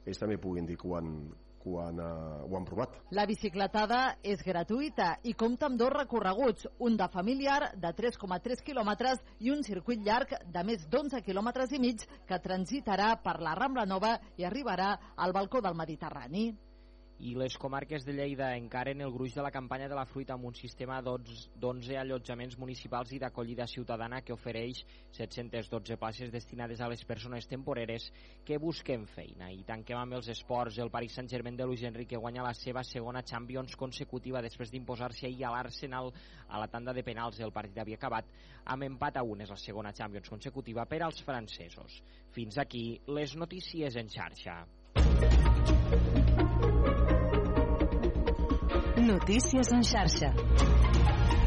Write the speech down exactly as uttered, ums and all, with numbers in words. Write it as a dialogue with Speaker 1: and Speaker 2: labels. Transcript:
Speaker 1: ells també puguin dir que ho han, que ho han, uh, ho han provat.
Speaker 2: La bicicletada és gratuïta i compta amb dos recorreguts, un de familiar de tres coma tres quilòmetres i un circuit llarg de més d'onze quilòmetres i mig que transitarà per la Rambla Nova i arribarà al balcó del Mediterrani.
Speaker 3: I les comarques de Lleida encaren el gruix de la campanya de la fruita amb un sistema d'onze allotjaments municipals i d'acollida ciutadana que ofereix set-centes dotze places destinades a les persones temporeres que busquen feina. I tanquem amb els esports. El Paris Saint-Germain de Luis Enrique guanya la seva segona Champions consecutiva després d'imposar-se ahir a l'Arsenal a la tanda de penals. El partit havia acabat amb empat a un. És la segona Champions consecutiva per als francesos. Fins aquí les notícies en xarxa.
Speaker 4: Notícies en xarxa.